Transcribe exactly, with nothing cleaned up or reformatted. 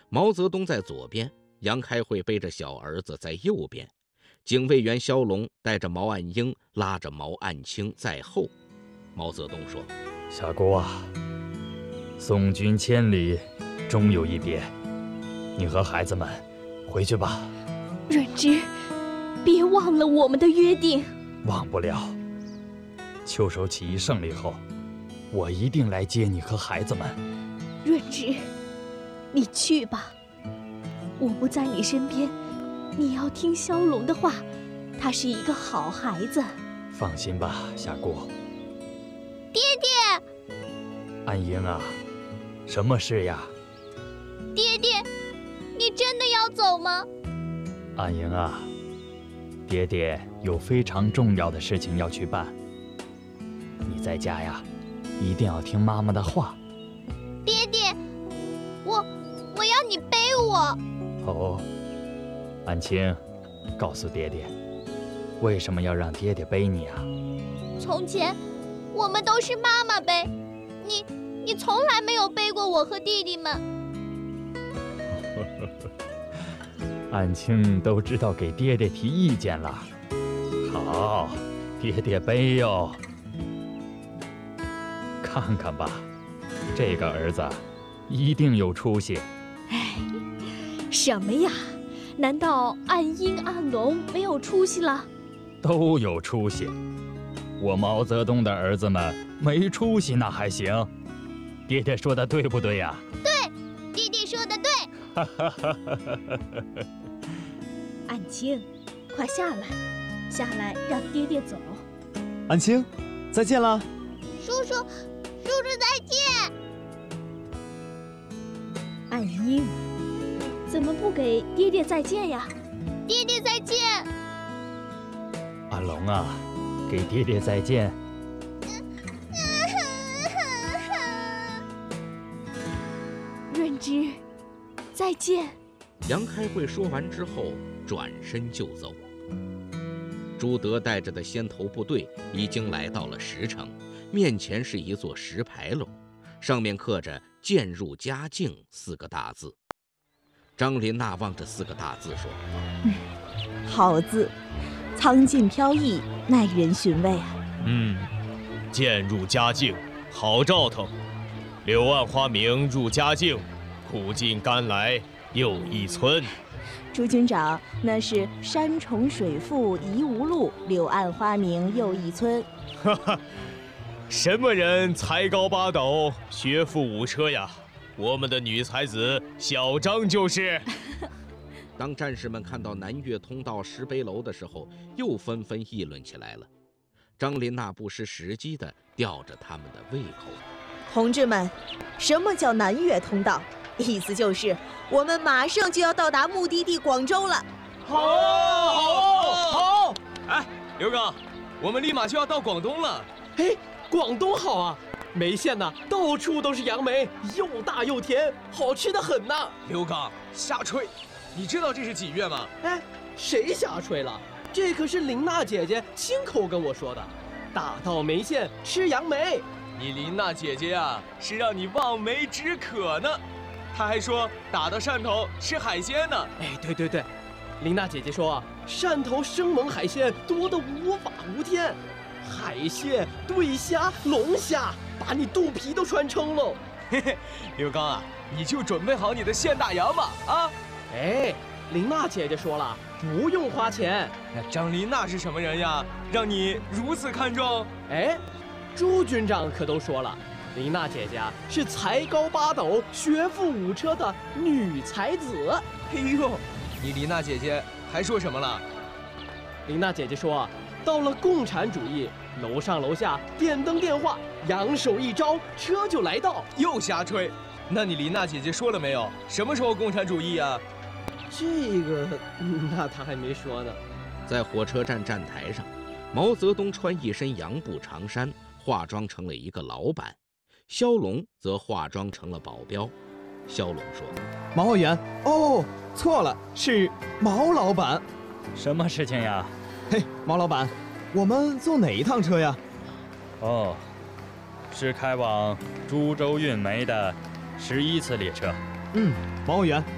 毛泽东在左边，杨开慧背着小儿子在右边，警卫员肖龙带着毛岸英拉着毛岸青在后。毛泽东说： 小姑啊，送君千里，终有一别，你和孩子们回去吧。 润之，别忘了我们的约定。 忘不了。秋收起义胜利后，我一定来接你和孩子们。 润之，你去吧，我不在你身边，你要听肖龙的话，他是一个好孩子。 放心吧，夏姑。 爹爹， 岸英啊，什么事呀？ 爹爹，你真的要走吗？ 岸英啊，爹爹有非常重要的事情要去办，你在家呀，一定要听妈妈的话。 爹爹，我我要你背我。 哦，岸青，告诉爹爹，为什么要让爹爹背你啊？ 从前我们都是妈妈背，你你从来没有背过我和弟弟们。 岸青都知道给爹爹提意见了。好，爹爹背哟。看看吧，这个儿子一定有出息。 哎，什么呀？难道岸英、岸龙没有出息了？ 都有出息。我毛泽东的儿子们没出息那还行？爹爹说的对不对呀？ 对，弟弟说的对。 岸青，快下来，下来让爹爹走。 岸青，再见了。 叔叔，叔叔再见。 岸英，怎么不给爹爹再见呀？ 爹爹再见。 岸龙啊，给爹爹再见。 润之，再见。 杨开慧说完之后转身就走。朱德带着的先头部队已经来到了石城，面前是一座石牌楼，上面刻着“渐入佳境”四个大字。张林娜望着四个大字说： 嗯，好字，苍劲飘逸，耐人寻味啊。 嗯，渐入佳境，好兆头。柳暗花明入佳境，苦尽甘来又一村。 朱军长，那是山重水复疑无路，柳暗花明又一村。 哈哈，什么人才高八斗，学富五车呀？我们的女才子小张就是。 当战士们看到南岳通道石碑楼的时候，又纷纷议论起来了。张林娜不失时机地吊着他们的胃口。 同志们，什么叫南岳通道？意思就是我们马上就要到达目的地广州了。 好，好，好！ 哎，刘刚，我们立马就要到广东了。 哎，广东好啊，梅县呐，到处都是杨梅，又大又甜，好吃的很呐。 刘刚，瞎吹！你知道这是几月吗？ 哎，谁瞎吹了？这可是林娜姐姐亲口跟我说的。打到梅县吃杨梅。 你林娜姐姐呀，是让你望梅止渴呢。她还说打到汕头吃海鲜呢。 哎，对对对，林娜姐姐说汕头生猛海鲜多得无法无天，海蟹、对虾、龙虾，把你肚皮都穿撑喽。 嘿嘿，刘刚啊，你就准备好你的现大洋吧啊！ 哎，林娜姐姐说了，不用花钱。 那张琳娜是什么人呀？让你如此看重？ 哎，朱军长可都说了，林娜姐姐啊是才高八斗、学富五车的女才子。 哎呦，你林娜姐姐还说什么了？ 林娜姐姐说，到了共产主义，楼上楼下电灯电话，扬手一招，车就来到。 又瞎吹！那你林娜姐姐说了没有？什么时候共产主义啊？ 这个，那她还没说呢。 在火车站站台上，毛泽东穿一身洋布长衫，化妆成了一个老板；肖龙则化妆成了保镖。肖龙说：“ 毛委员，哦，错了，是毛老板。 什么事情呀？ 嘿，毛老板，我们坐哪一趟车呀？ 哦，是开往株洲运煤的十一次列车。 嗯，毛委员，